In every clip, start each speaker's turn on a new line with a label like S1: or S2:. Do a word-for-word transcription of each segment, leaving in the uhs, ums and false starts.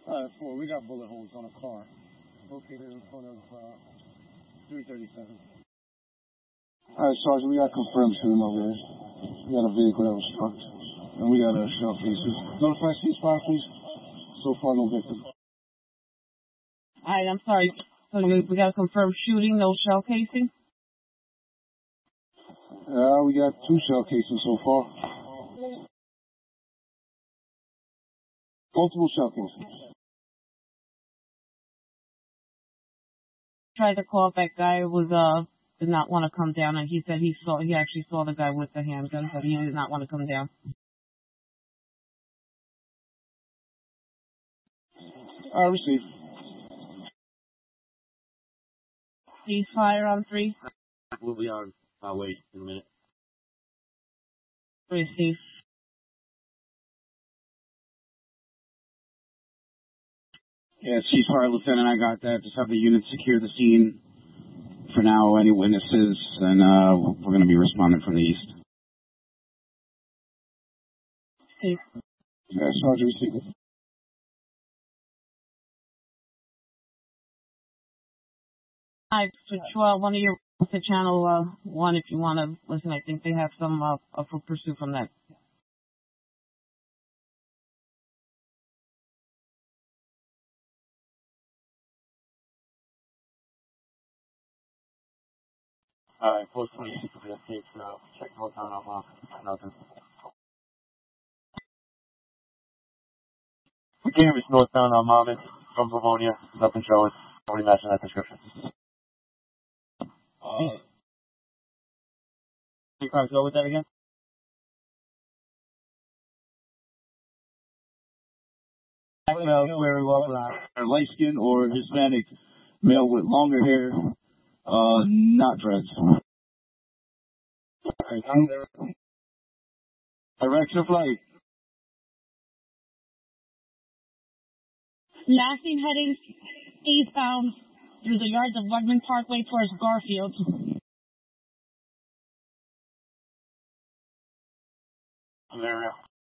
S1: Uh, four. We got bullet holes on a car located in front of uh, three thirty-seven. All right, Sergeant, we got confirmed shooting over there. We got a vehicle that was struck, and we got a shell cases. Notify ceasefire, please. So far, no victim.
S2: All right, I'm sorry. So we, we got a confirmed shooting, no shell casing?
S1: Uh, we got two shell casings so far. Multiple shell casings.
S2: Tried to call that guy was uh did not want to come down, and he said he saw he actually saw the guy with the handgun, but he did not want to come down.
S1: I uh, received.
S2: Ceasefire on three.
S3: We'll be on our way in a minute.
S2: Receive.
S4: Yeah, ceasefire, Lieutenant. I got that. Just have the unit secure the scene for now. Any witnesses, and uh, we're going to be responding from the east.
S2: See.
S1: Yeah, Sergeant, receive.
S2: Hi, Patrol. One of your to channel uh, one if you want to listen. I think they have some uh, uh for pursuit from that.
S3: Alright, post twenty-six will be updates, so check the whole town off off. Nothing. We came to northbound on Marvin from Livonia. Nothing showing. Nobody matching that description. Uh, you guys go with that again?
S4: Male, very well, uh, light skin or Hispanic male with longer hair, uh, not dreads. Direction flight.
S5: Lasting heading eastbound through the yards of Wegman Parkway towards Garfield.
S3: There.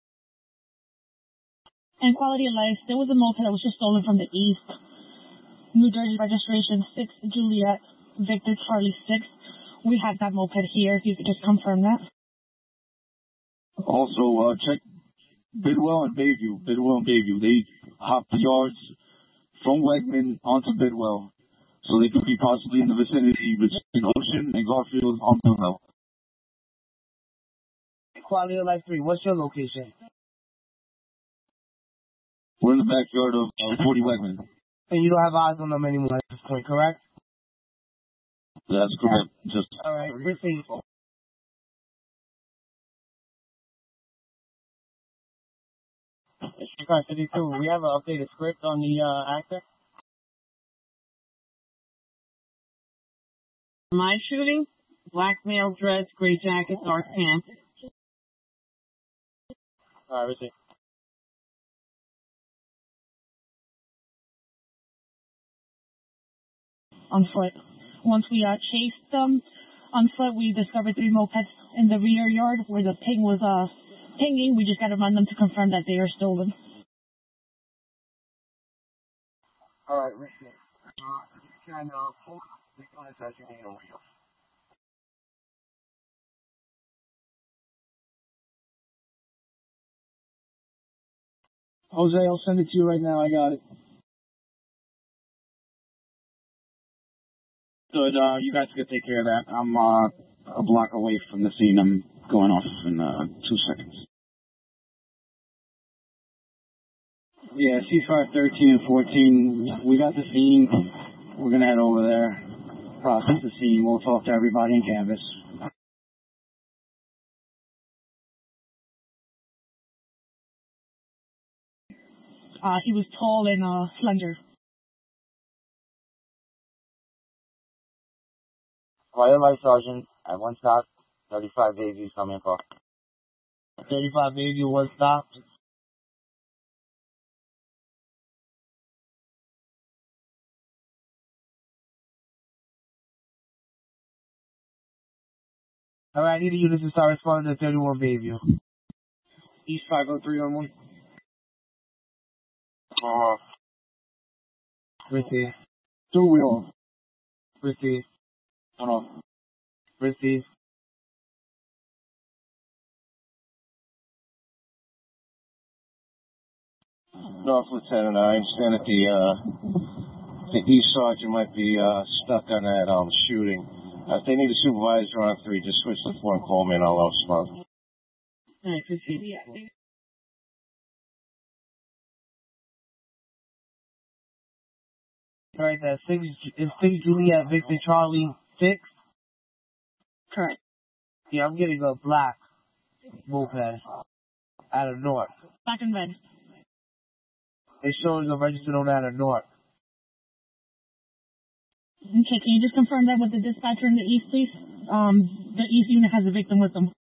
S5: And quality of life, there was a moped that was just stolen from the east. New Jersey registration, six Juliet, Victor Charlie six. We have that moped here, if you could just confirm that.
S4: Also, uh, check Bidwell and Bayview. Bidwell and Bayview. They hopped the yards from Wegman onto Bidwell. So they could be possibly in the vicinity between Ocean and Garfield on Bidwell.
S2: Quality of life three. What's your location?
S4: We're in the backyard of uh, forty Wegman.
S2: And you don't have eyes on them anymore at this point, correct?
S4: That's correct. Just
S2: all right. Receive. Chicago fifty-two. We have an updated script on the uh, actor. My shooting: black male, dreads, gray jacket, dark pants.
S3: All right, receive.
S5: On foot. Once we uh, chased them on foot, we discovered three mopeds in the rear yard where the ping was uh, pinging. We just got to run them to confirm that they are stolen.
S3: All right, receive. Uh, you can uh, pull the guns as you need over here.
S1: Jose, I'll send it to you right now. I got it.
S4: Good. Uh, you guys could take care of that. I'm uh, a block away from the scene. I'm going off in uh, two seconds. Yeah, ceasefire thirteen and fourteen. We got the scene. We're going to head over there, process the scene. We'll talk to everybody in canvas.
S5: Uh, he was tall and uh, slender.
S3: Fire Life Sergeant at one stop, thirty-five Bayview, coming across.
S2: thirty-five Bayview, one stop. All right, I need the units to start responding to thirty-one Bayview.
S1: East five oh three on one.
S3: Uh, Receive.
S1: Two wheel.
S3: Receive.
S1: One off.
S3: Receive.
S6: North Lieutenant, I understand that the uh, the East Sergeant might be uh, stuck on that um shooting. Uh, if they need a supervisor on three, just switch the floor and call me and I'll respond.
S2: Alright, proceed.
S3: Alright, that's six, is six Juliet Victor Charlie six?
S2: Correct.
S3: Yeah, I'm getting a black moped out of North.
S5: Back in red.
S3: It shows a registered owner out of North.
S5: Okay, can you just confirm that with the dispatcher in the East, please? Um, the East unit has a victim with them.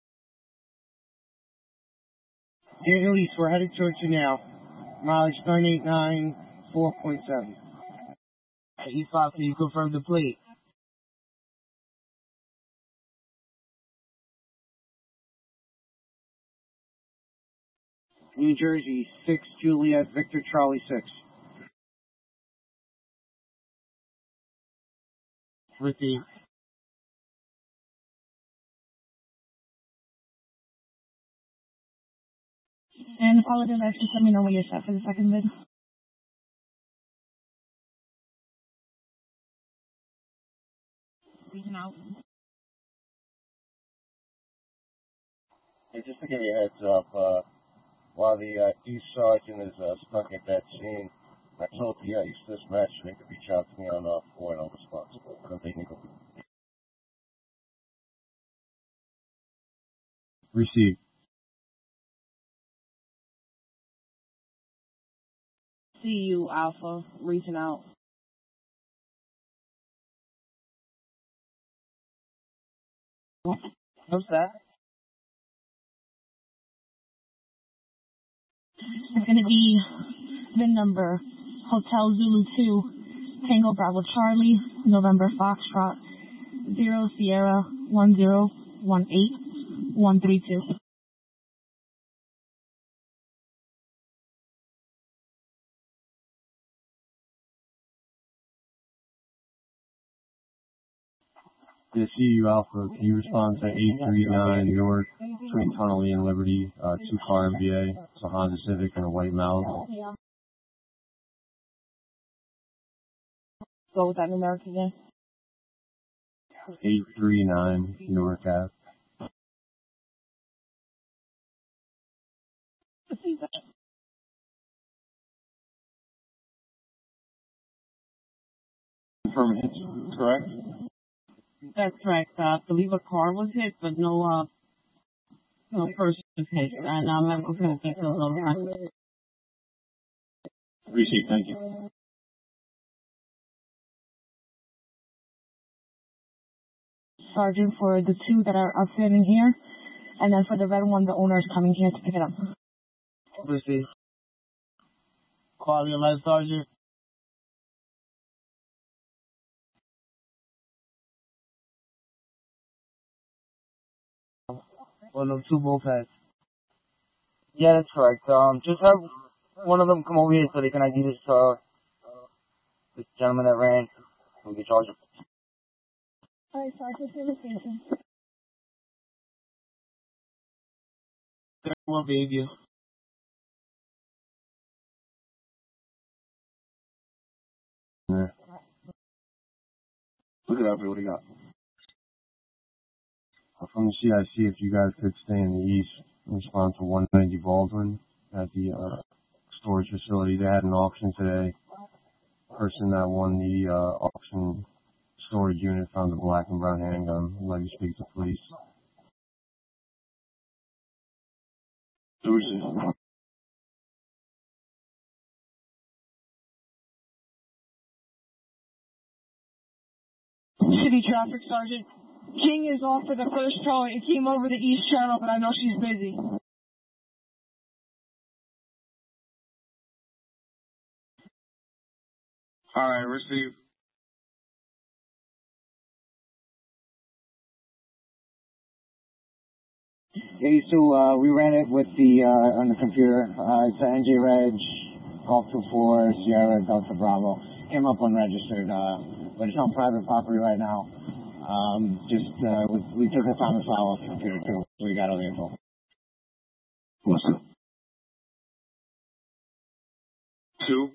S3: Here's Elise, we're headed towards you now. Mileage nine eight nine four point seven. East five, can you confirm the plate? New Jersey, six Juliet Victor Charlie six. Receive.
S5: And apologize, just let me know when you're set for the second bid. Reaching out.
S6: Hey, just to give you a heads up, uh, while the uh, East Sergeant is uh, stuck at that scene, I told the uh, East Dispatch they could reach out to me on uh, four and I'll respond. So they need to
S3: Receive.
S2: See you, Alpha, reaching out.
S3: What's that?
S5: It's going to be the number Hotel Zulu two, Tango Bravo Charlie, November Foxtrot, zero Sierra one zero one eight one three two.
S7: The C U Alpha, can you respond to eight three nine New York, between Tunnelly and Liberty, uh, two car M B A, it's a Honda Civic and a white Malibu.
S2: Go with that numeric again.
S7: eight three nine Newark Ave.
S4: Confirm it's correct?
S2: That's correct. Uh, I believe a car was hit, but no, uh, no person was hit. And uh, medical field details on that.
S4: Receipt, thank you.
S5: Sergeant for the two that are outstanding here, and then for the red one, the owner is coming here to pick it up.
S3: Receive. Quality of life, Sergeant. One of them two mopeds. Yeah, that's correct. Um, just have one of them come over here so they can I D this, uh, this gentleman that ran. We can charge him.
S5: Alright, Sergeant, to the station.
S3: One baby.
S7: Yeah.
S4: Look it up here, what do you got?
S7: From the C I C, if you guys could stay in the East and respond to one ninety Baldwin at the uh, storage facility. They had an auction today. Person that won the uh, auction storage unit found a black and brown handgun. I'd like to speak to police.
S4: Who is it?
S8: City Traffic Sergeant. King is off for the first Charlie and came over the East Channel, but I know she's busy.
S4: Alright, receive.
S3: Okay, so uh, we ran it with the uh, on the computer. Uh, it's N J Reg, Golf two four, Sierra, Delta Bravo.
S1: came up unregistered, uh, but it's on private property right now. Um, just, uh, we, we took the time to file off the computer too. We got all the info.
S4: What's up? Two?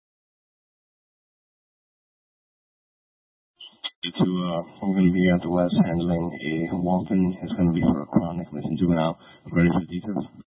S6: To, uh, I'm going to be at the West handling a Walton. It's going to be for a chronic, listen, juvenile. Ready for the details?